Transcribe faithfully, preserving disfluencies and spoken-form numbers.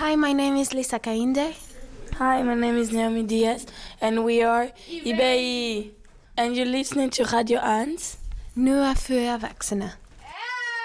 Hi, my name is Lisa Kainde. Hi, my name is Naomi Diaz, and we are I B I. And you're listening to Radio Ans. Nu är för erwachsene.